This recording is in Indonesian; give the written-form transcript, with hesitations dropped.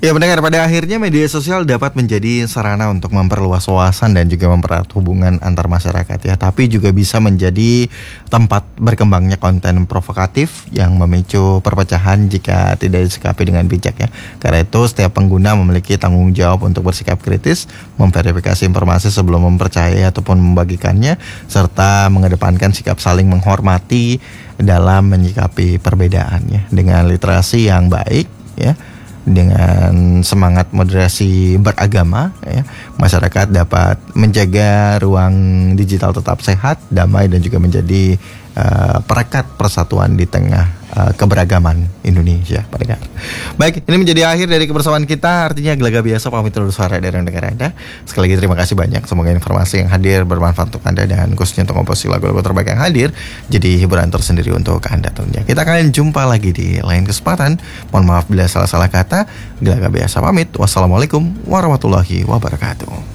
Ya pendengar, pada akhirnya media sosial dapat menjadi sarana untuk memperluas wawasan dan juga mempererat hubungan antar masyarakat ya. Tapi juga bisa menjadi tempat berkembangnya konten provokatif yang memicu perpecahan jika tidak disikapi dengan bijak ya. Karena itu setiap pengguna memiliki tanggung jawab untuk bersikap kritis, memverifikasi informasi sebelum mempercayai ataupun membagikannya, serta mengedepankan sikap saling menghormati dalam menyikapi perbedaannya dengan literasi yang baik ya. Dengan semangat moderasi beragama ya, masyarakat dapat menjaga ruang digital tetap sehat, damai dan juga menjadi perekat persatuan di tengah keberagaman Indonesia. Baik, ini menjadi akhir dari kebersamaan kita. Artinya Gelaga Biasa pamit undur suara dari negara Anda. Sekali lagi terima kasih banyak. Semoga informasi yang hadir bermanfaat untuk Anda dan khususnya untuk komposisi lagu-lagu terbaik yang hadir jadi hiburan tersendiri untuk Anda tentunya. Kita akan jumpa lagi di lain kesempatan. Mohon maaf bila salah-salah kata. Gelaga Biasa pamit. Wassalamualaikum warahmatullahi wabarakatuh.